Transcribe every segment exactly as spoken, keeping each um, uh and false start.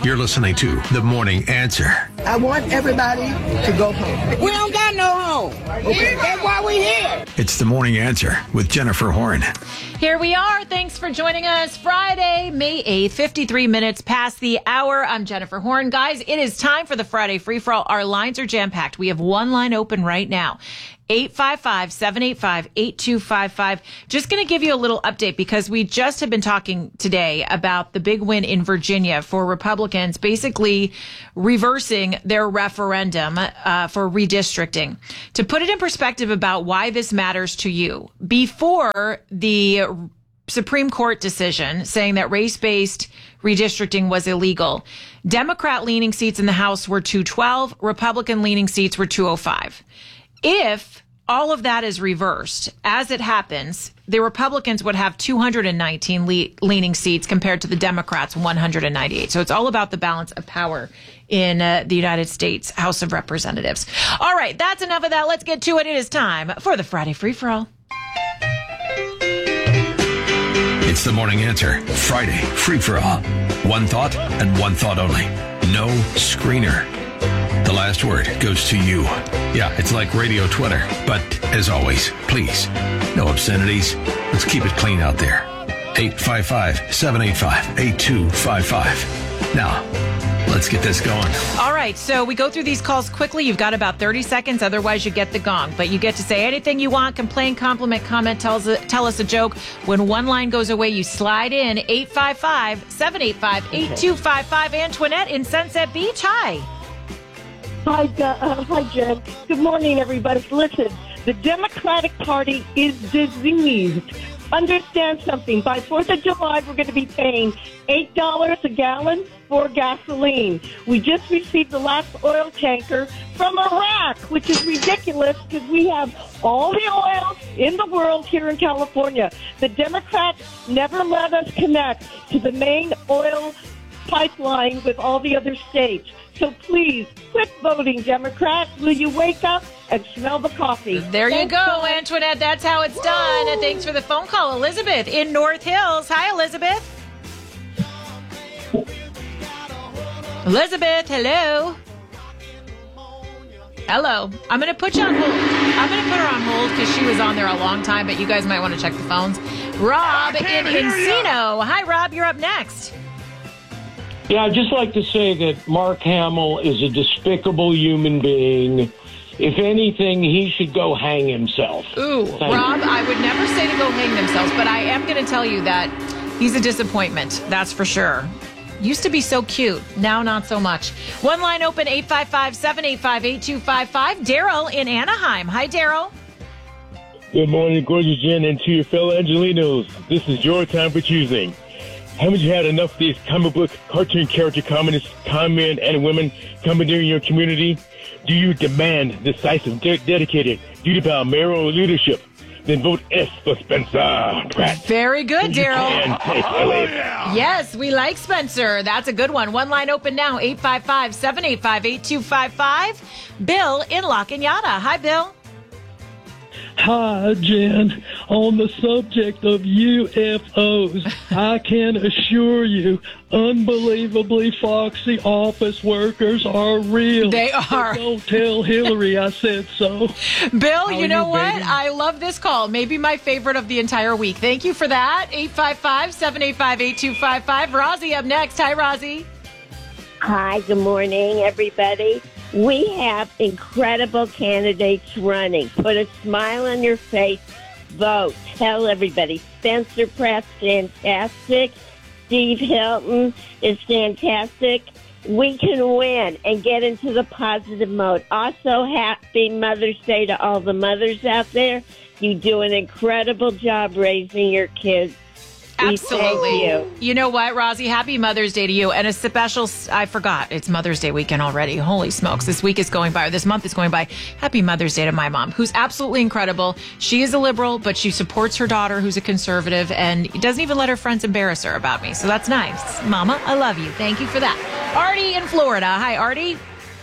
You're listening to The Morning Answer. I want everybody to go home. We don't got no home. Okay. That's why we're here. It's The Morning Answer with Jennifer Horn. Here we are. Thanks for joining us. Friday, May eighth, fifty-three minutes past the hour. I'm Jennifer Horn. Guys, it is time for the Friday Free-For-All. Our lines are jam-packed. We have one line open right now. eight five five, seven eight five, eight two five five. Just going to give you a little update because we just have been talking today about the big win in Virginia for Republicans, basically reversing their referendum uh, for redistricting. To put it in perspective about why this matters to you, before the Supreme Court decision saying that race-based redistricting was illegal, Democrat-leaning seats in the House were two twelve, Republican-leaning seats were two oh five. If all of that is reversed, as it happens, the Republicans would have two hundred nineteen le- leaning seats compared to the Democrats' one hundred ninety-eight. So it's all about the balance of power in uh, the United States House of Representatives. All right, that's enough of that. Let's get to it. It is time for the Friday Free-For-All. It's The Morning Answer, Friday Free-For-All. One thought and one thought only. No screener. The last word goes to you. Yeah, it's like radio Twitter. But as always, please, no obscenities. Let's keep it clean out there. eight five five, seven eight five, eight two five five. Now, let's get this going. All right, so we go through these calls quickly. You've got about thirty seconds. Otherwise, you get the gong. But you get to say anything you want, complain, compliment, comment, tell us, tell us a joke. When one line goes away, you slide in eight five five, seven eight five, eight two five five. Antoinette in Sunset Beach. Hi. Hi, uh, hi, Jen. Good morning, everybody. Listen, the Democratic Party is diseased. Understand something. By fourth of July, we're going to be paying eight dollars a gallon for gasoline. We just received the last oil tanker from Iraq, which is ridiculous because we have all the oil in the world here in California. The Democrats never let us connect to the main oil pipeline with all the other states. So please, quit voting Democrat. Will you wake up and smell the coffee? There you Thanks, go, guys. Antoinette. That's how it's done. And thanks for the phone call. Elizabeth in North Hills. Hi, Elizabeth. Elizabeth, hello. Hello. I'm going to put you on hold. I'm going to put her on hold because she was on there a long time, but you guys might want to check the phones. Rob in Encino. Hi, Rob. You're up next. Yeah, I'd just like to say that Mark Hamill is a despicable human being. If anything, he should go hang himself. Ooh, Thank Rob, you. I would never say to go hang themselves, but I am going to tell you that he's a disappointment. That's for sure. Used to be so cute. Now, not so much. One line open, eight five five, seven eight five, eight two five five. Daryl in Anaheim. Hi, Daryl. Good morning, gorgeous Jen, and to your fellow Angelinos. This is your time for choosing. Haven't you had enough of these comic book cartoon character communists, con men, and women commandeering your community? Do you demand decisive, de- dedicated, duty-bound mayoral leadership? Then vote S for Spencer Pratt. Very good, You Daryl. can take Oh, it. yeah. Yes, we like Spencer. That's a good one. One line open now, eight five five, seven eight five, eight two five five. Bill in La Cañada. Hi, Bill. Hi, Jen. On the subject of U F Os, I can assure you, unbelievably foxy office workers are real. They are. So don't tell Hillary I said so. Bill, How you are know you, what? baby? I love this call. Maybe my favorite of the entire week. Thank you for that. eight five five, seven eight five, eight two five five. Rozzy up next. Hi, Rozzy. Hi, good morning, everybody. We have incredible candidates running. Put a smile on your face. Vote. Tell everybody. Spencer Pratt's fantastic. Steve Hilton is fantastic. We can win and get into the positive mode. Also, happy Mother's Day to all the mothers out there. You do an incredible job raising your kids. We Absolutely. thank you. You know what, Rozzy? Happy Mother's Day to you. And a special, I forgot, it's Mother's Day weekend already. Holy smokes. This week is going by, or this month is going by. Happy Mother's Day to my mom, who's absolutely incredible. She is a liberal, but she supports her daughter, who's a conservative, and doesn't even let her friends embarrass her about me. So that's nice. Mama, I love you. Thank you for that. Artie in Florida. Hi, Artie.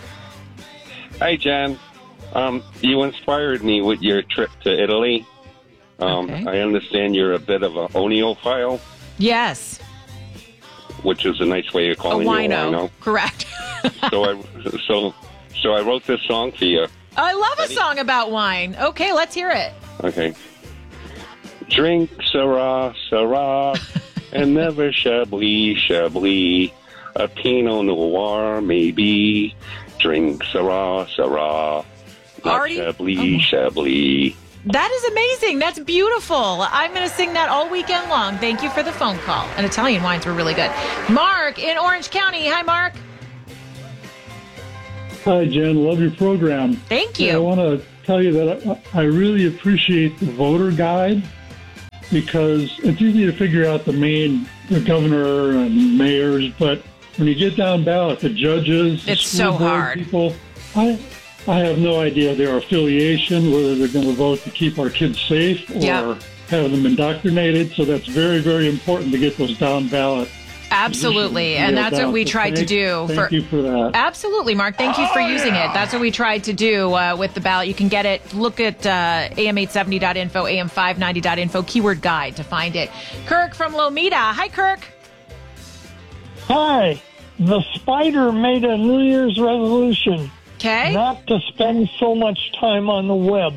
Hi, Jen. Um, you inspired me with your trip to Italy. Um, Okay. I understand you're a bit of a oneophile. Yes. which is a nice way of A calling you a wino. wino. Correct. so I so so I wrote this song for you. I love a Ready? song about wine. Okay, let's hear it. Okay. Drink Syrah, Syrah, and never Chablis, Chablis. A Pinot Noir, maybe. Drink Syrah, Syrah. Not Artie? Chablis, Oh. Chablis. That is amazing. That's beautiful. I'm going to sing that all weekend long. Thank you for the phone call. And Italian wines were really good. Mark in Orange County. Hi, Mark. Hi, Jen. Love your program. Thank you. I want to tell you that I, I really appreciate the voter guide because it's easy to figure out the main the governor and mayors, but when you get down ballot, the judges, the It's school so board hard. people, I I have no idea their affiliation, whether they're going to vote to keep our kids safe or Yeah. have them indoctrinated. So that's very, very important to get those down ballot. Absolutely. positions And nailed that's what down. we So tried to thank- do. Thank for you for that. Absolutely, Mark. Thank you for using it. That's what we tried to do uh, with the ballot. You can get it. Look at uh, A M eight seventy dot info, A M five ninety dot info, keyword guide to find it. Kirk from Lomita. Hi, Kirk. Hi. The spider made a New Year's resolution. Okay. Not to spend so much time on the web.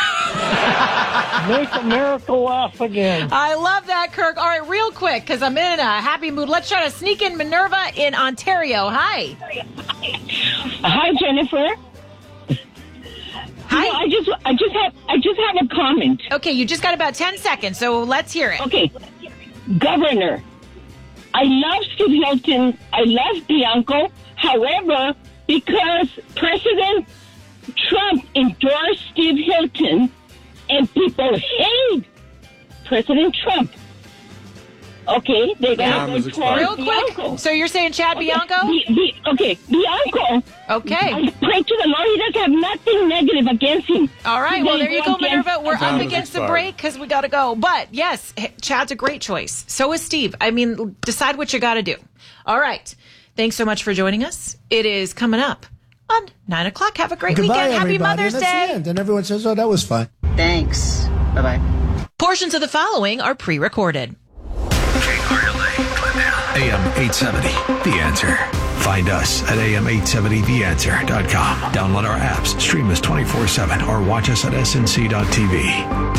Make America laugh again. I love that, Kirk. All right, real quick, because I'm in a happy mood. Let's try to sneak in Minerva in Ontario. Hi. Hi, Jennifer. Hi. You know, I just, I just have, I just have a comment. Okay, you just got about ten seconds, so let's hear it. Okay, Governor, I love Steve Hilton. I love Bianco. However, because President Trump endorsed Steve Hilton, and people hate President Trump. Okay, they're Yeah, going to go real for quick. Bianco. So you're saying Chad Okay, Bianco? Bi- Bi- okay, Bianco. Okay. I pray to the Lord. He doesn't have nothing negative against him. All right, He well, doesn't there you go, against- Minerva. We're up Time is against the expired. break because we got to go. But yes, Chad's a great choice. So is Steve. I mean, decide what you got to do. All right. Thanks so much for joining us. It is coming up on nine o'clock. Have a great Goodbye, weekend. Happy everybody. Mother's And that's Day. the end. And everyone says, oh, that was fun. Thanks. Bye-bye. Portions of the following are pre-recorded. A M eight seventy, The Answer. Find us at A M eight seventy the answer dot com. Download our apps, stream us twenty-four seven, or watch us at S N C dot T V.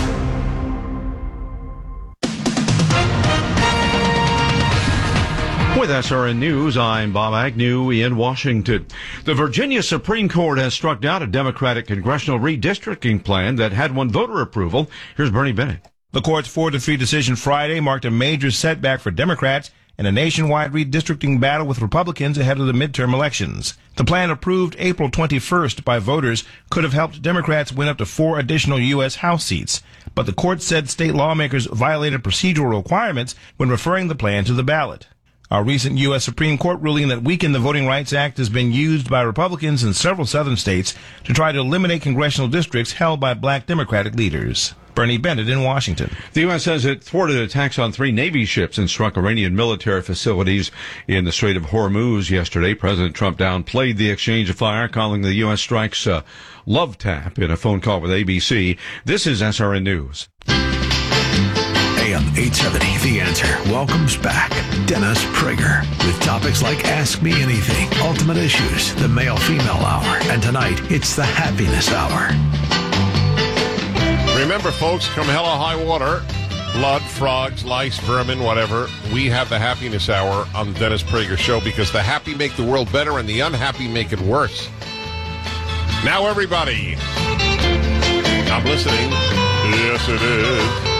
With S R N News, I'm Bob Agnew in Washington. The Virginia Supreme Court has struck down a Democratic congressional redistricting plan that had won voter approval. Here's Bernie Bennett. The court's four to three decision Friday marked a major setback for Democrats in a nationwide redistricting battle with Republicans ahead of the midterm elections. The plan approved April twenty-first by voters could have helped Democrats win up to four additional U S House seats. But the court said state lawmakers violated procedural requirements when referring the plan to the ballot. A recent U S Supreme Court ruling that weakened the Voting Rights Act has been used by Republicans in several southern states to try to eliminate congressional districts held by black Democratic leaders. Bernie Bennett in Washington. The U S says it thwarted attacks on three Navy ships and struck Iranian military facilities in the Strait of Hormuz yesterday. President Trump downplayed the exchange of fire, calling the U S strikes a love tap in a phone call with A B C. This is S R N News. A M eight seventy, The Answer welcomes back Dennis Prager with topics like Ask Me Anything, Ultimate Issues, the Male-Female Hour, and tonight it's the Happiness Hour. Remember, folks, come hell or high water, blood, frogs, lice, vermin, whatever, we have the Happiness Hour on the Dennis Prager Show because the happy make the world better and the unhappy make it worse. Now, everybody, I'm listening. Yes, it is.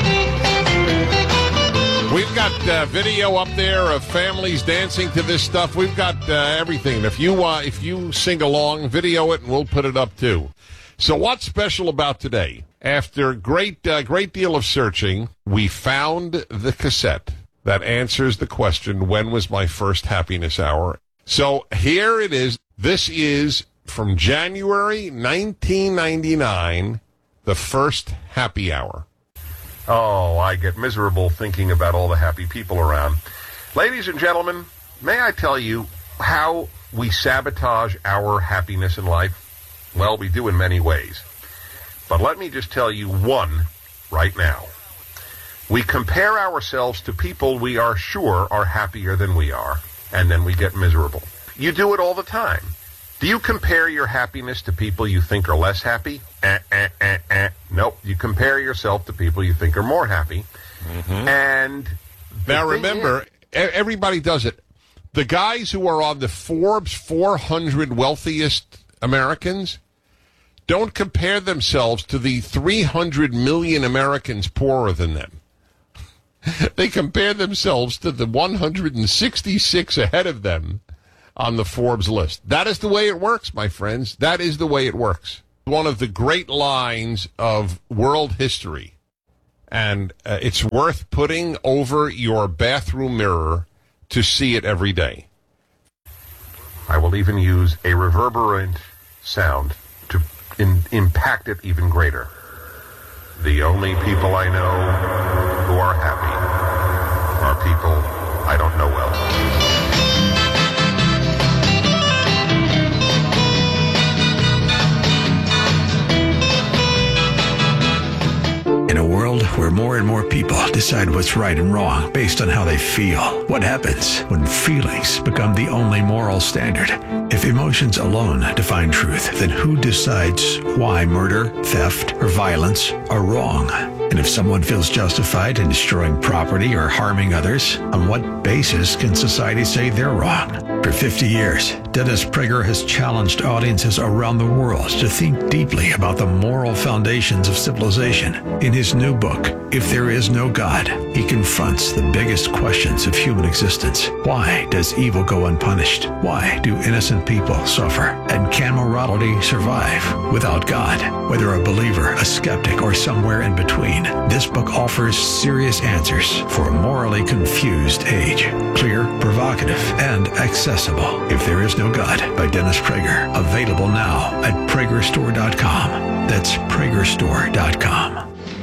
We've got uh, video up there of families dancing to this stuff. We've got uh, everything. If you uh, if you sing along, video it, and we'll put it up too. So what's special about today? After great uh, great deal of searching, we found the cassette that answers the question, when was my first happiness hour? So here it is. This is from January nineteen ninety-nine, the first happy hour. Oh, I get miserable thinking about all the happy people around. Ladies and gentlemen, may I tell you how we sabotage our happiness in life? Well, we do in many ways. But let me just tell you one right now. We compare ourselves to people we are sure are happier than we are, and then we get miserable. You do it all the time. Do you compare your happiness to people you think are less happy? Eh, eh, eh, eh. Nope. You compare yourself to people you think are more happy. Mm-hmm. And now remember, is, everybody does it. The guys who are on the Forbes four hundred wealthiest Americans don't compare themselves to the three hundred million Americans poorer than them. They compare themselves to the one hundred sixty-six ahead of them on the Forbes list. That is the way it works, my friends. That is the way it works. One of the great lines of world history. And uh, it's worth putting over your bathroom mirror to see it every day. I will even use a reverberant sound to in, impact it even greater. The only people I know who are happy are people I don't know well. In a world where more and more people decide what's right and wrong based on how they feel, what happens when feelings become the only moral standard? If emotions alone define truth, then who decides why murder, theft, or violence are wrong? And if someone feels justified in destroying property or harming others, on what basis can society say they're wrong? For fifty years, Dennis Prager has challenged audiences around the world to think deeply about the moral foundations of civilization. In his new book, If There Is No God, he confronts the biggest questions of human existence. Why does evil go unpunished? Why do innocent people suffer? And can morality survive without God? Whether a believer, a skeptic, or somewhere in between, this book offers serious answers for a morally confused age. Clear, provocative, and accessible. If There Is No God by Dennis Prager. Available now at Prager Store dot com. That's Prager Store dot com.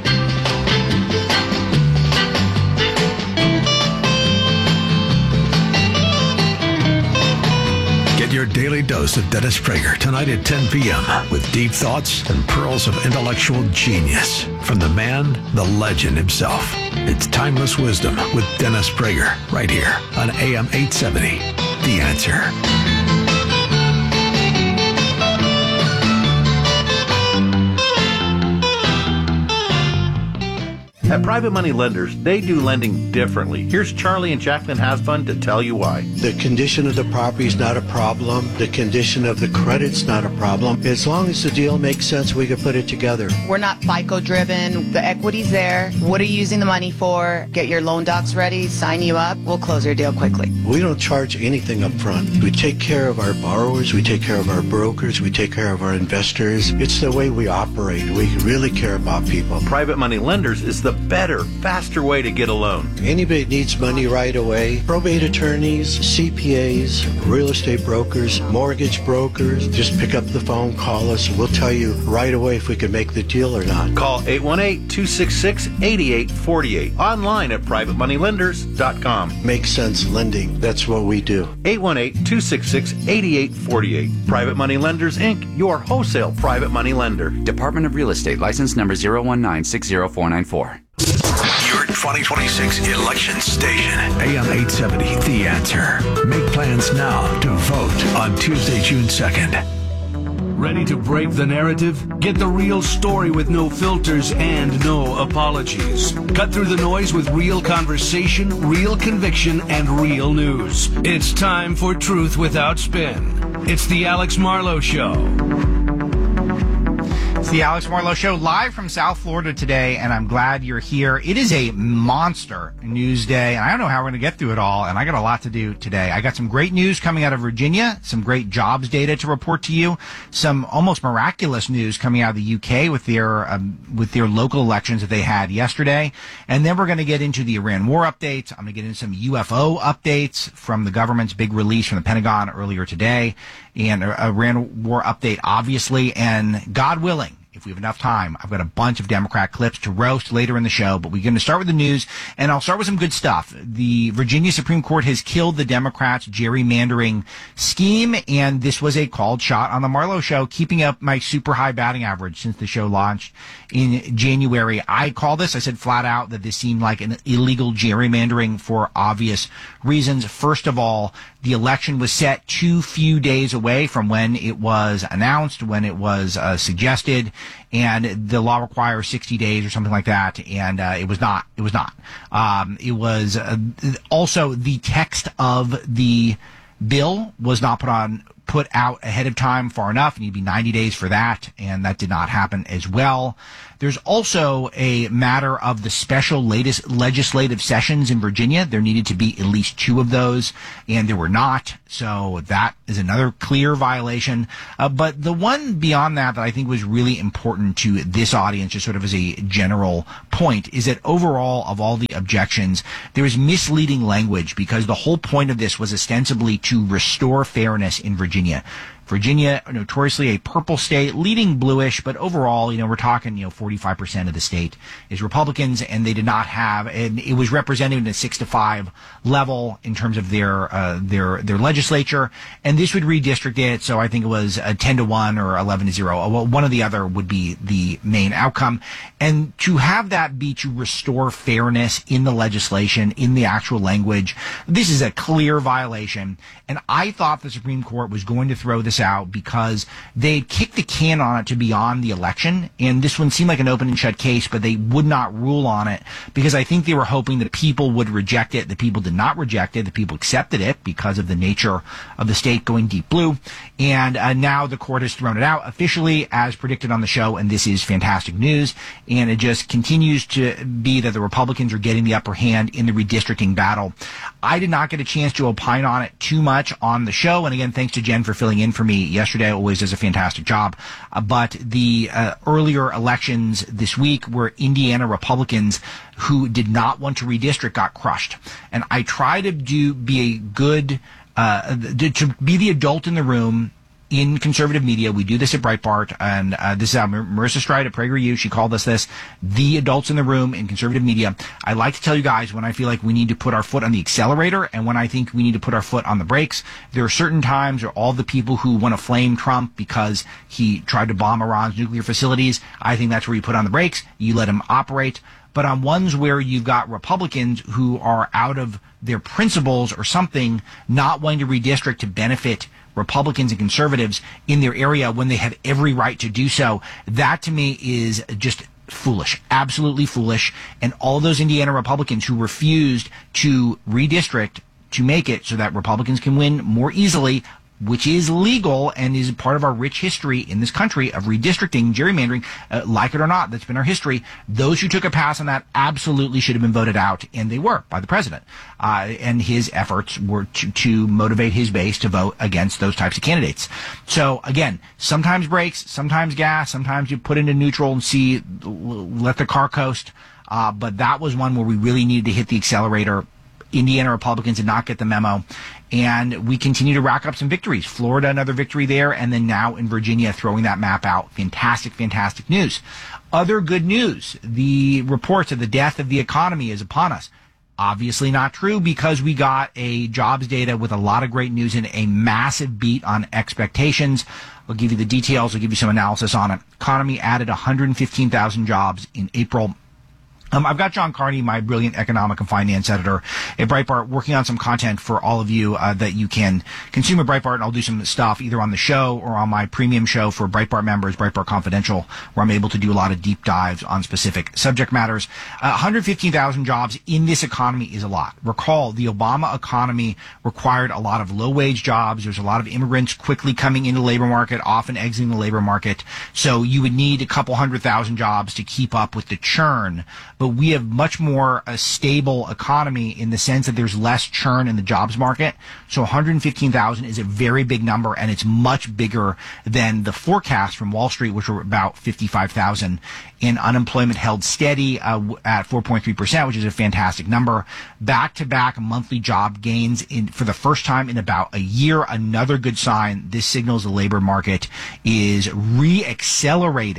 Get your daily dose of Dennis Prager tonight at ten p.m. with deep thoughts and pearls of intellectual genius from the man, the legend himself. It's Timeless Wisdom with Dennis Prager right here on A M eight seventy. The Answer. At Private Money Lenders, they do lending differently. Here's Charlie and Jacqueline Hasbun to tell you why. The condition of the property is not a problem. The condition of the credit's not a problem. As long as the deal makes sense, we can put it together. We're not FICO driven. The equity's there. What are you using the money for? Get your loan docs ready, sign you up. We'll close your deal quickly. We don't charge anything up front. We take care of our borrowers. We take care of our brokers. We take care of our investors. It's the way we operate. We really care about people. Private Money Lenders is the better, faster way to get a loan. Anybody needs money right away. Probate attorneys, C P As, real estate brokers, mortgage brokers. Just pick up the phone, call us, and we'll tell you right away if we can make the deal or not. Call eight one eight, two six six, eight eight four eight. Online at private money lenders dot com. Makes sense lending. That's what we do. eight one eight, two six six, eight eight four eight. Private Money Lenders, Incorporated, your wholesale private money lender. Department of Real Estate, license number zero one nine six zero four nine four. Your twenty twenty-six election station. A M eight seventy, The Answer. Make plans now to vote on Tuesday, June second. Ready to break the narrative? Get the real story with no filters and no apologies. Cut through the noise with real conversation, real conviction, and real news. It's time for Truth Without Spin. It's the Alex Marlowe Show. It's the Alex Marlowe Show live from South Florida today, and I'm glad you're here. It is a monster news day, and I don't know how we're going to get through it all, and I got a lot to do today. I got some great news coming out of Virginia, some great jobs data to report to you, some almost miraculous news coming out of the U K with their um, with their local elections that they had yesterday, and then we're going to get into the Iran war updates. I'm going to get into some U F O updates from the government's big release from the Pentagon earlier today, and a Iran war update, obviously, and God willing, if we have enough time, I've got a bunch of Democrat clips to roast later in the show, but we're going to start with the news, and I'll start with some good stuff. The Virginia Supreme Court has killed the Democrats' gerrymandering scheme, and this was a called shot on the Marlowe Show, keeping up my super high batting average since the show launched in January. I call this, I said flat out that this seemed like an illegal gerrymandering for obvious reasons. First of all, the election was set too few days away from when it was announced, when it was uh, suggested, and the law requires sixty days or something like that, and uh, it was not. It was not. Um, it was uh, also the text of the bill was not put on put out ahead of time far enough. It needed to be ninety days for that, and that did not happen as well. There's also a matter of the special latest legislative sessions in Virginia. There needed to be at least two of those, and there were not. So that is another clear violation. Uh, but the one beyond that that I think was really important to this audience, just sort of as a general point, is that overall of all the objections, there is misleading language because the whole point of this was ostensibly to restore fairness in Virginia. Virginia, notoriously a purple state, leading bluish, but overall, you know, we're talking, you know, forty-five percent of the state is Republicans, and they did not have, and it was represented in a six to five level in terms of their, uh, their, their legislature, and this would redistrict it, so I think it was a ten to one or eleven to zero. Well, one or the other would be the main outcome. And to have that be to restore fairness in the legislation, in the actual language, this is a clear violation, and I thought the Supreme Court was going to throw this out because they kicked the can on it to beyond the election, and this one seemed like an open and shut case, but they would not rule on it because I think they were hoping that people would reject it. The people did not reject it. The people accepted it because of the nature of the state going deep blue, and uh, now the court has thrown it out officially as predicted on the show, and this is fantastic news, and it just continues to be that the Republicans are getting the upper hand in the redistricting battle. I did not get a chance to opine on it too much on the show, and again, thanks to Jen for filling in for me yesterday. Always does a fantastic job. Uh, but the uh, earlier elections this week were Indiana Republicans who did not want to redistrict got crushed. And I try to do be a good, uh, to, to be the adult in the room in conservative media. We do this at Breitbart, and uh, this is how Marissa Stride at PragerU, she called us this, the adults in the room in conservative media. I like to tell you guys when I feel like we need to put our foot on the accelerator and when I think we need to put our foot on the brakes. There are certain times where all the people who want to flame Trump because he tried to bomb Iran's nuclear facilities, I think that's where you put on the brakes. You let him operate. But on ones where you've got Republicans who are out of their principles or something, not wanting to redistrict to benefit Republicans and conservatives in their area when they have every right to do so, that to me is just foolish, absolutely foolish. And all those Indiana Republicans who refused to redistrict to make it so that Republicans can win more easily, which is legal and is part of our rich history in this country of redistricting, gerrymandering, uh, like it or not, that's been our history. Those who took a pass on that absolutely should have been voted out, and they were by the president. Uh, and his efforts were to, to motivate his base to vote against those types of candidates. So again, sometimes brakes, sometimes gas, sometimes you put into neutral and see, let the car coast. Uh, but that was one where we really needed to hit the accelerator. Indiana Republicans did not get the memo, and we continue to rack up some victories. Florida, another victory there, and then now in Virginia, throwing that map out. Fantastic, fantastic news. Other good news, the reports of the death of the economy is upon us. Obviously not true because we got a jobs data with a lot of great news and a massive beat on expectations. I'll give you the details. I'll give you some analysis on it. Economy added one hundred fifteen thousand jobs in April. Um, I've got John Carney, my brilliant economic and finance editor at Breitbart, working on some content for all of you uh, that you can consume at Breitbart, and I'll do some stuff either on the show or on my premium show for Breitbart members, Breitbart Confidential, where I'm able to do a lot of deep dives on specific subject matters. Uh, one hundred fifteen thousand jobs in this economy is a lot. Recall, the Obama economy required a lot of low-wage jobs. There's a lot of immigrants quickly coming into the labor market, often exiting the labor market. So you would need a couple hundred thousand jobs to keep up with the churn. But we have much more a stable economy in the sense that there's less churn in the jobs market. So one hundred fifteen thousand is a very big number, and it's much bigger than the forecast from Wall Street, which were about fifty-five thousand. And unemployment held steady uh, at four point three percent, which is a fantastic number. Back-to-back monthly job gains in for the first time in about a year. Another good sign. This signals the labor market is re-accelerating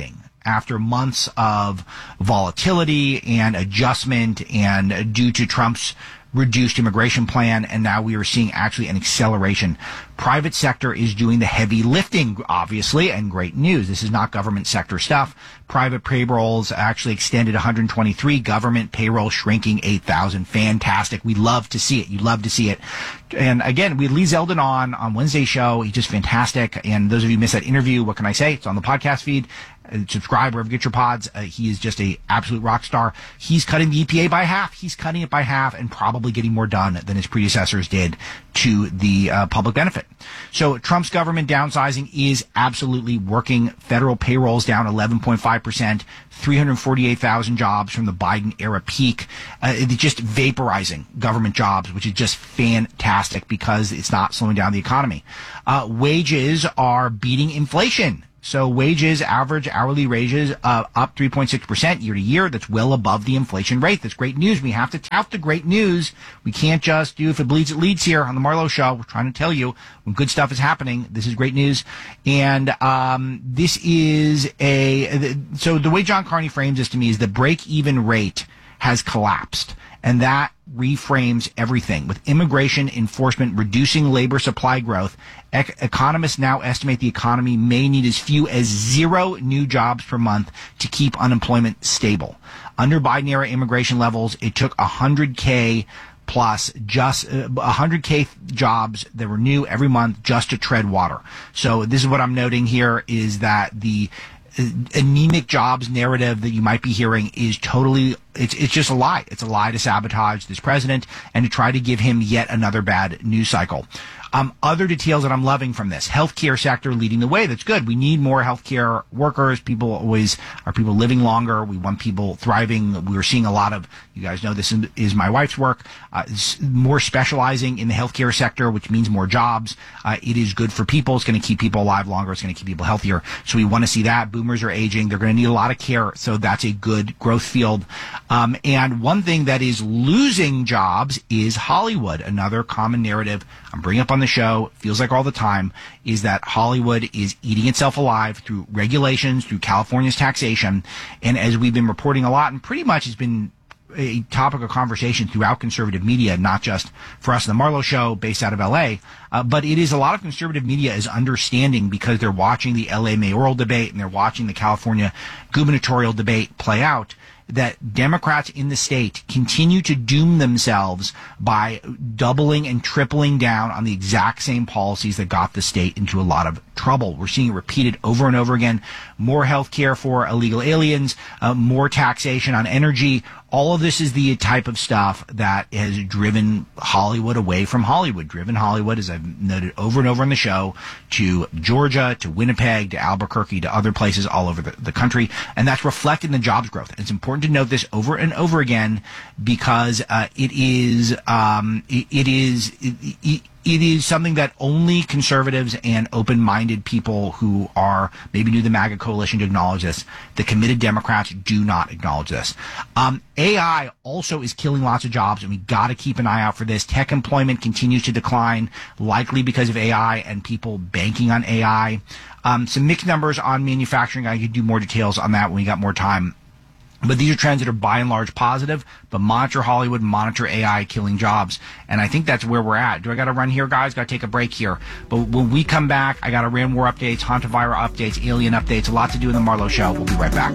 after months of volatility and adjustment and due to Trump's reduced immigration plan, and now we are seeing actually an acceleration. Private sector is doing the heavy lifting, obviously, and great news. This is not government sector stuff. Private payrolls actually extended one hundred twenty-three, government payroll shrinking eight thousand. Fantastic. We love to see it. You love to see it. And again, we had Lee Zeldin on on Wednesday's show. He's just fantastic. And those of you who missed that interview, what can I say? It's on the podcast feed. Uh, subscribe wherever you get your pods. Uh, he is just a absolute rock star. He's cutting the E P A by half. He's cutting it by half and probably getting more done than his predecessors did to the uh, public benefit. So Trump's government downsizing is absolutely working. Federal payrolls down eleven point five percent, three hundred forty-eight thousand jobs from the Biden era peak. Uh, it's just vaporizing government jobs, which is just fantastic because it's not slowing down the economy. Uh, wages are beating inflation. So wages, average hourly wages, uh, up three point six percent year to year. That's well above the inflation rate. That's great news. We have to tout the great news. We can't just do if it bleeds, it leads here on the Marlowe Show. We're trying to tell you when good stuff is happening. This is great news. And, um, this is a, so the way John Carney frames this to me is the break-even rate has collapsed. And that reframes everything. With immigration enforcement reducing labor supply growth, ec- economists now estimate the economy may need as few as zero new jobs per month to keep unemployment stable. Under Biden-era immigration levels, it took one hundred K plus just uh, one hundred K jobs that were new every month just to tread water. So this is what I'm noting here is that the anemic jobs narrative that you might be hearing is totally, it's it's just a lie. It's a lie to sabotage this president and to try to give him yet another bad news cycle. Um, other details that I'm loving from this. Healthcare sector leading the way. That's good. We need more healthcare workers. People always are people living longer. We want people thriving. We're seeing a lot of, you guys know this is my wife's work, uh, more specializing in the healthcare sector, which means more jobs. Uh, it is good for people. It's going to keep people alive longer. It's going to keep people healthier. So we want to see that. Boomers are aging. They're going to need a lot of care. So that's a good growth field. Um, and one thing that is losing jobs is Hollywood. Another common narrative I'm bringing up on the show, feels like all the time, is that Hollywood is eating itself alive through regulations, through California's taxation. And as we've been reporting a lot, and pretty much has been a topic of conversation throughout conservative media, not just for us in the Marlowe Show based out of L A, uh, but it is a lot of conservative media is understanding because they're watching the L A mayoral debate and they're watching the California gubernatorial debate play out, that Democrats in the state continue to doom themselves by doubling and tripling down on the exact same policies that got the state into a lot of trouble. We're seeing it repeated over and over again. More health care for illegal aliens, uh, more taxation on energy. All of this is the type of stuff that has driven Hollywood away from Hollywood, driven Hollywood, as I've noted over and over on the show, to Georgia, to Winnipeg, to Albuquerque, to other places all over the, the country. And that's reflected in the jobs growth. And it's important to note this over and over again because uh, it is um, it, it is it, it, it is something that only conservatives and open-minded people who are maybe new to the MAGA coalition to acknowledge this. The committed Democrats do not acknowledge this. Um, A I also is killing lots of jobs, and we got to keep an eye out for this. Tech employment continues to decline, likely because of A I and people banking on A I. Um, some mixed numbers on manufacturing. I could do more details on that when we got more time. But these are trends that are by and large positive, but monitor Hollywood, monitor A I killing jobs. And I think that's where we're at. Do I got to run here, guys? Got to take a break here. But when we come back, I got Iran war updates, Hantavirus updates, alien updates, a lot to do in the Marlowe Show. We'll be right back.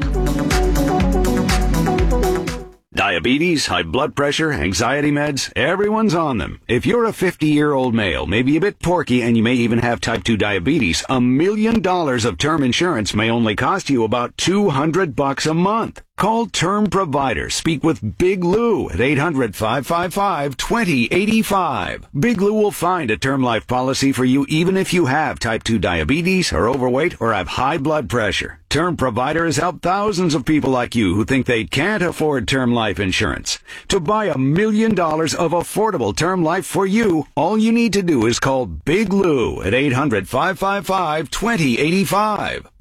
Diabetes, high blood pressure, anxiety meds, everyone's on them. If you're a fifty-year-old male, maybe a bit porky, and you may even have type two diabetes, a million dollars of term insurance may only cost you about two hundred bucks a month. Call Term Provider. Speak with Big Lou at eight hundred, five five five, two zero eight five. Big Lou will find a term life policy for you even if you have type two diabetes, are overweight, or have high blood pressure. Term Provider has helped thousands of people like you who think they can't afford term life insurance. To buy a million dollars of affordable term life for you, all you need to do is call Big Lou at eight hundred, five five five, two zero eight five.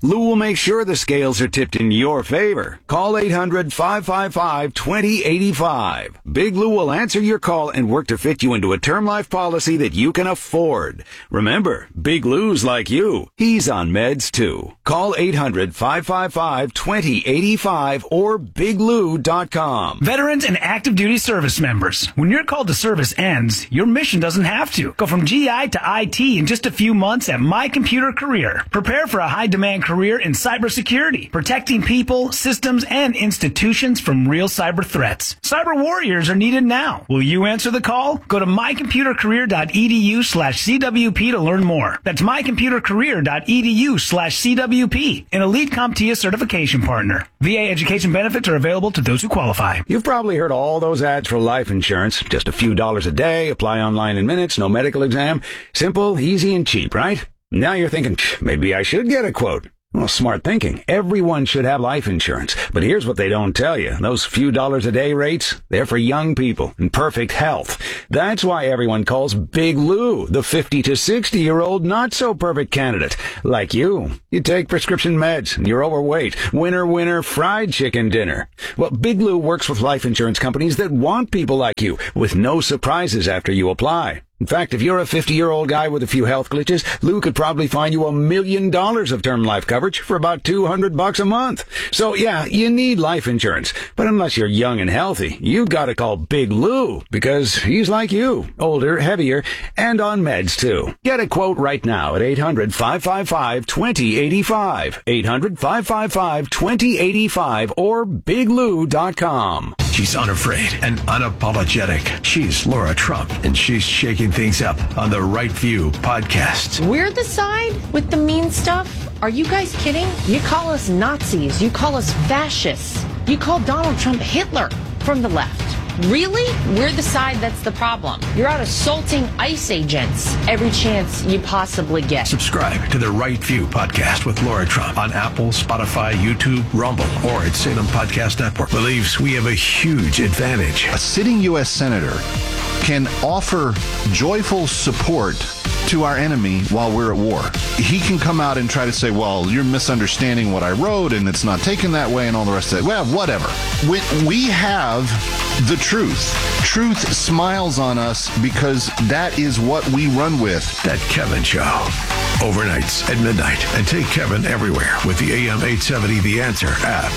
Lou will make sure the scales are tipped in your favor. Call eight hundred, five five five, two zero eight five. Big Lou will answer your call and work to fit you into a term life policy that you can afford. Remember, Big Lou's like you. He's on meds too. Call eight hundred, five five five, two zero eight five or big lou dot com. Veterans and active duty service members. When your call to service ends, your mission doesn't have to. Go from G I to I T in just a few months at My Computer Career. Prepare for a high-demand career in cybersecurity, protecting people, systems, and institutions from real cyber threats. Cyber warriors are needed now. Will you answer the call? Go to my computer career dot e d u slash c w p to learn more. That's my computer career dot e d u slash c w p, an elite CompTIA certification partner. V A education benefits are available to those who qualify. You've probably heard all those ads for life insurance. Just a few dollars a day, apply online in minutes, no medical exam. Simple, easy, and cheap, right? Now you're thinking, maybe I should get a quote. Well, smart thinking. Everyone should have life insurance. But here's what they don't tell you. Those few dollars a day rates, they're for young people in perfect health. That's why everyone calls Big Lou the fifty to sixty year old not so perfect candidate. Like you. You take prescription meds and you're overweight. Winner, winner, fried chicken dinner. Well, Big Lou works with life insurance companies that want people like you with no surprises after you apply. In fact, if you're a fifty-year-old guy with a few health glitches, Lou could probably find you a million dollars of term life coverage for about two hundred bucks a month. So yeah, you need life insurance. But unless you're young and healthy, you gotta call Big Lou because he's like you, older, heavier, and on meds too. Get a quote right now at eight hundred, five five five, two zero eight five, eight hundred, five five five, two zero eight five or big lou dot com. She's unafraid and unapologetic. She's Laura Trump, and she's shaking things up on the Right View podcast. We're the side with the mean stuff? Are you guys kidding? You call us Nazis. You call us fascists. You call Donald Trump Hitler from the left. Really? We're the side that's the problem. You're out assaulting ICE agents every chance you possibly get. Subscribe to the Right View podcast with Laura Trump on Apple, Spotify, YouTube, Rumble, or at Salem Podcast Network. Believes we have a huge advantage. A sitting U S senator can offer joyful support to our enemy while we're at war. He can come out and try to say, well, you're misunderstanding what I wrote and it's not taken that way and all the rest of it. Well, whatever. When we have the truth. Truth smiles on us because that is what we run with. That Kevin Show. Overnights at midnight. And take Kevin everywhere with the A M eight seventy The Answer app.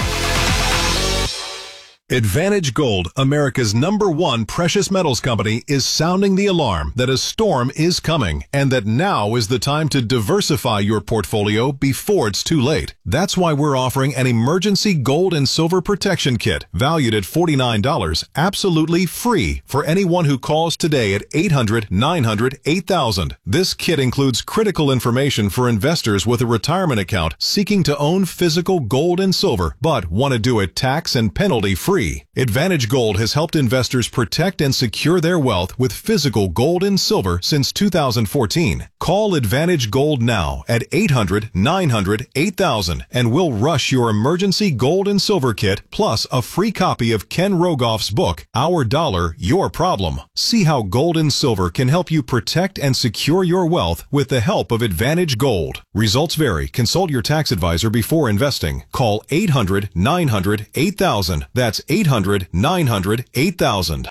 Advantage Gold, America's number one precious metals company, is sounding the alarm that a storm is coming and that now is the time to diversify your portfolio before it's too late. That's why we're offering an emergency gold and silver protection kit valued at forty-nine dollars, absolutely free for anyone who calls today at eight hundred, nine hundred, eight thousand. This kit includes critical information for investors with a retirement account seeking to own physical gold and silver, but want to do it tax and penalty free. Advantage Gold has helped investors protect and secure their wealth with physical gold and silver since two thousand fourteen. Call Advantage Gold now at eight hundred, nine hundred, eight thousand and we'll rush your emergency gold and silver kit plus a free copy of Ken Rogoff's book, Our Dollar, Your Problem. See how gold and silver can help you protect and secure your wealth with the help of Advantage Gold. Results vary. Consult your tax advisor before investing. Call eight hundred, nine hundred, eight thousand. That's eight hundred, nine hundred, eight thousand.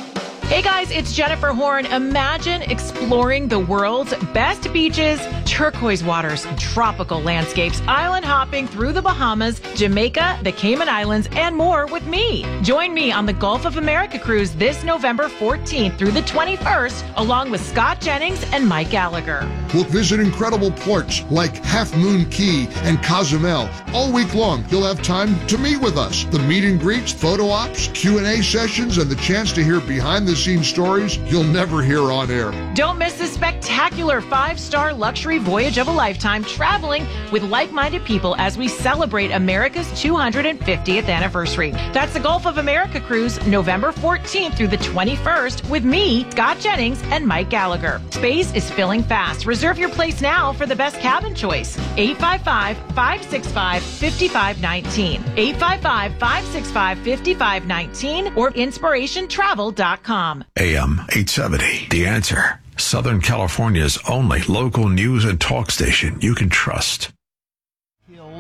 Hey guys, it's Jennifer Horn. Imagine exploring the world's best beaches, turquoise waters, tropical landscapes, island hopping through the Bahamas, Jamaica, the Cayman Islands, and more with me. Join me on the Gulf of America cruise this November fourteenth through the twenty-first, along with Scott Jennings and Mike Gallagher. We'll visit incredible ports like Half Moon Key and Cozumel. All week long, you'll have time to meet with us. The meet and greets, photo ops, Q and A sessions, and the chance to hear behind-the-scenes stories you'll never hear on air. Don't miss this spectacular five-star luxury voyage of a lifetime, traveling with like-minded people as we celebrate America's two hundred fiftieth anniversary. That's the Gulf of America cruise, November fourteenth through the twenty-first, with me, Scott Jennings, and Mike Gallagher. Space is filling fast. Reserve your place now for the best cabin choice. eight five five, five six five, five five one nine. eight five five, five six five, five five one nine or inspiration travel dot com. A M eight seventy, The Answer. Southern California's only local news and talk station you can trust.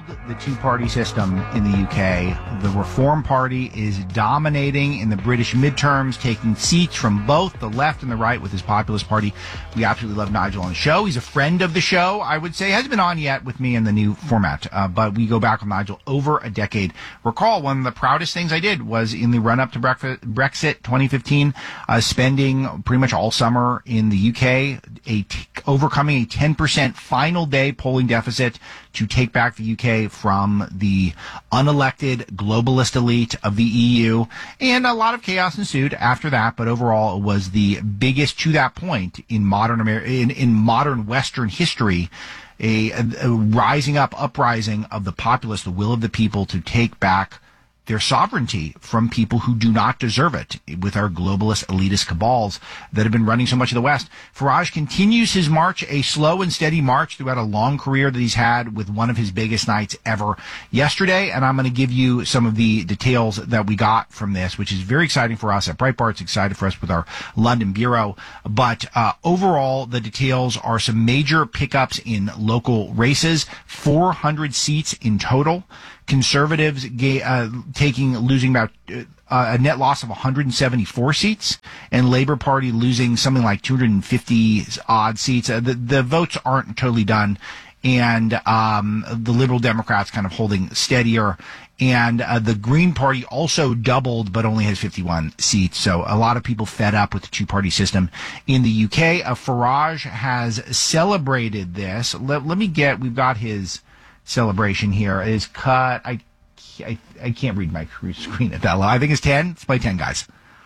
the two-party system in the U K. The Reform Party is dominating in the British midterms, taking seats from both the left and the right with his Populist Party. We absolutely love Nigel on the show. He's a friend of the show, I would say. He hasn't been on yet with me in the new format, uh, but we go back with Nigel over a decade. Recall, one of the proudest things I did was in the run-up to Brexit twenty fifteen, uh, spending pretty much all summer in the U K, a t- overcoming a ten percent final day polling deficit to take back the U K from the unelected globalist elite of the E U. And a lot of chaos ensued after that, but overall it was the biggest to that point in modern Amer- in, in modern Western history, a, a, a rising up, uprising of the populace, the will of the people to take back their sovereignty from people who do not deserve it, with our globalist elitist cabals that have been running so much of the West. Farage continues his march, a slow and steady march throughout a long career that he's had, with one of his biggest nights ever yesterday. And I'm going to give you some of the details that we got from this, which is very exciting for us at Breitbart. It's exciting for us with our London bureau. But uh, overall, the details are some major pickups in local races, four hundred seats in total. Conservatives uh, taking losing about uh, a net loss of one hundred seventy-four seats, and Labour Party losing something like two hundred fifty odd seats. Uh, the, the votes aren't totally done, and um, the Liberal Democrats kind of holding steadier. And uh, the Green Party also doubled, but only has fifty-one seats. So a lot of people fed up with the two-party system in the U K. Uh, Farage has celebrated this. Let, let me get, we've got his celebration here. Is cut. I, I, I can't read my screen at that low. I think it's ten. Let's play ten, guys.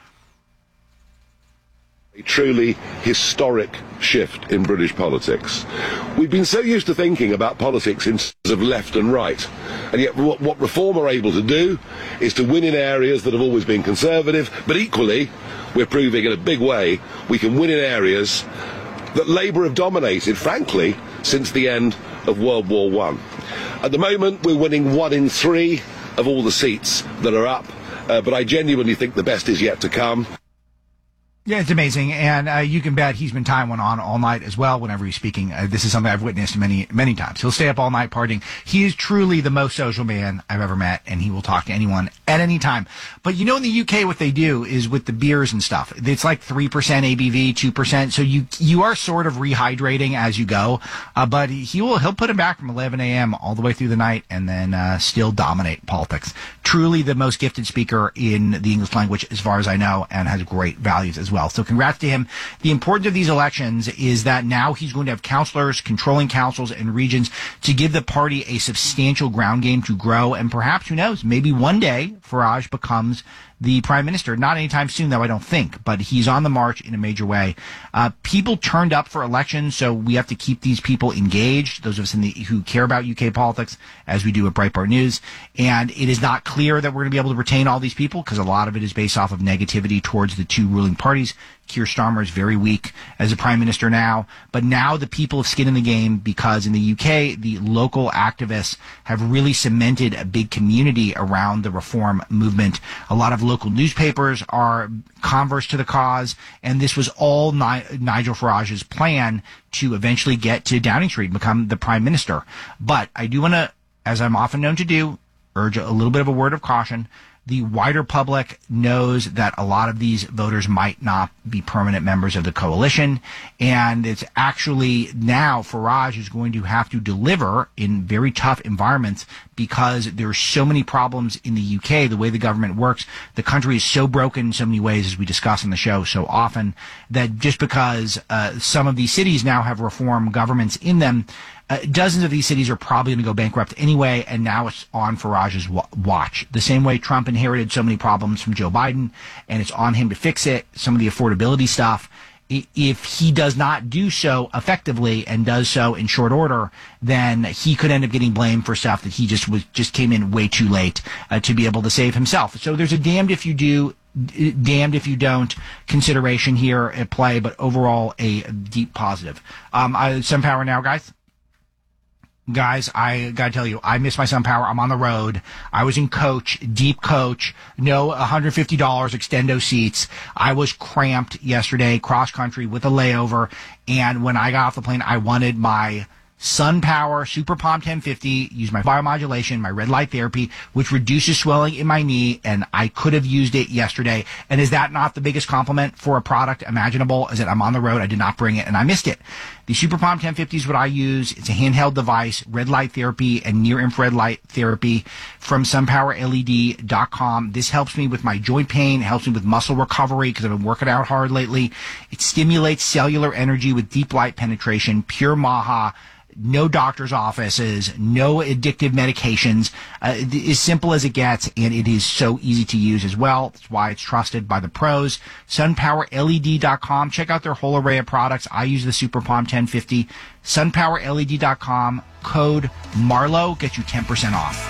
A truly historic shift in British politics. We've been so used to thinking about politics in terms of left and right, and yet what, what Reform are able to do is to win in areas that have always been conservative, but equally, we're proving in a big way, we can win in areas that Labour have dominated, frankly, since the end of World War One. At the moment, we're winning one in three of all the seats that are up, uh, but I genuinely think the best is yet to come. Yeah, it's amazing, and uh, you can bet he's been tying one on all night as well whenever he's speaking. Uh, this is something I've witnessed many, many times. He'll stay up all night partying. He is truly the most social man I've ever met, and he will talk to anyone at any time. But you know, in the U K, what they do is with the beers and stuff, it's like three percent A B V, two percent, so you you are sort of rehydrating as you go, uh, but he will he'll put him back from eleven a.m. all the way through the night and then uh, still dominate politics. Truly the most gifted speaker in the English language, as far as I know, and has great values as well. So congrats to him. The importance of these elections is that now he's going to have counselors, controlling councils and regions to give the party a substantial ground game to grow. And perhaps, who knows, maybe one day Farage becomes the prime minister. Not anytime soon, though, I don't think, but he's on the march in a major way. Uh, people turned up for elections, so we have to keep these people engaged, those of us in the, who care about U K politics, as we do at Breitbart News. And it is not clear that we're going to be able to retain all these people, because a lot of it is based off of negativity towards the two ruling parties. Keir Starmer is very weak as a prime minister now, but now the people have skin in the game, because in the U K, the local activists have really cemented a big community around the reform movement. A lot of local newspapers are converse to the cause, and this was all Ni- Nigel Farage's plan to eventually get to Downing Street and become the prime minister. But I do want to, as I'm often known to do, urge a little bit of a word of caution. The wider public knows that a lot of these voters might not be permanent members of the coalition, and it's actually now Farage is going to have to deliver in very tough environments, because there's so many problems in the U K, the way the government works. The country is so broken in so many ways, as we discuss on the show so often, that just because uh, some of these cities now have reform governments in them, Uh, dozens of these cities are probably going to go bankrupt anyway, and now it's on Farage's wa- watch. The same way Trump inherited so many problems from Joe Biden, and it's on him to fix it, some of the affordability stuff. If he does not do so effectively and does so in short order, then he could end up getting blamed for stuff that he just was just came in way too late uh, to be able to save himself. So there's a damned if you do, damned if you don't consideration here at play, but overall a deep positive. Um, I, some power now, guys. Guys, I gotta tell you, I miss my SunPower. I'm on the road. I was in coach, deep coach, no one hundred fifty dollars extendo seats. I was cramped yesterday, cross country with a layover. And when I got off the plane, I wanted my SunPower Super Palm ten fifty, use my biomodulation, my red light therapy, which reduces swelling in my knee, and I could have used it yesterday. And is that not the biggest compliment for a product imaginable? Is that I'm on the road, I did not bring it, and I missed it. The Super Palm ten fifty is what I use. It's a handheld device, red light therapy and near infrared light therapy from sunpower L E D dot com. This helps me with my joint pain, helps me with muscle recovery because I've been working out hard lately. It stimulates cellular energy with deep light penetration, pure Maha. No doctor's offices, no addictive medications, uh, as simple as it gets, and it is so easy to use as well. That's why it's trusted by the pros. sunpower L E D dot com. Check out their whole array of products. I use the Super Palm ten fifty. sunpower L E D dot com. Code Marlowe gets you ten percent off.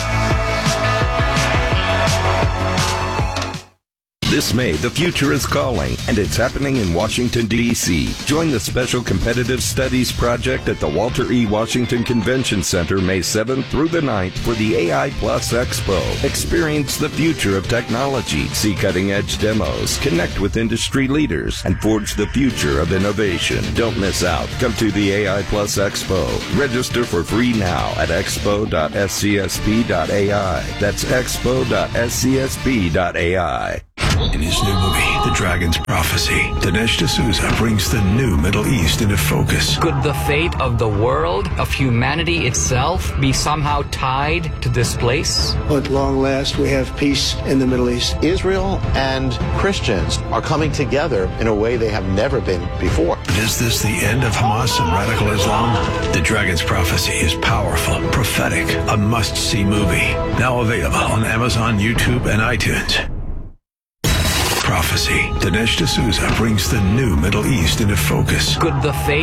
This May, the future is calling, and it's happening in Washington, D C Join the Special Competitive Studies Project at the Walter E. Washington Convention Center May seventh through the ninth for the A I Plus Expo. Experience the future of technology, see cutting-edge demos, connect with industry leaders, and forge the future of innovation. Don't miss out. Come to the A I Plus Expo. Register for free now at expo dot s c s p dot a i. That's expo dot s c s p dot a i. In his new movie, The Dragon's Prophecy, Dinesh D'Souza brings the new Middle East into focus. Could the fate of the world, of humanity itself, be somehow tied to this place? At long last, we have peace in the Middle East. Israel and Christians are coming together in a way they have never been before. But is this the end of Hamas and radical Islam? The Dragon's Prophecy is powerful, prophetic, a must-see movie. Now available on Amazon, YouTube, and iTunes. Prophecy. Dinesh D'Souza brings the new Middle East into focus. Could the fate